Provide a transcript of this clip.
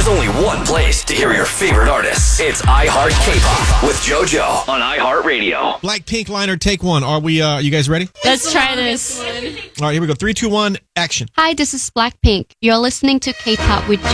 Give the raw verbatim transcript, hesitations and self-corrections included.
There's only one place to hear your favorite artists. It's iHeart K-Pop with JoJo on iHeartRadio. Blackpink liner, take one. Are we? Uh, are you guys ready? Let's try this. All right, here we go. Three, two, one, action. Hi, this is Blackpink. You're listening to K-Pop with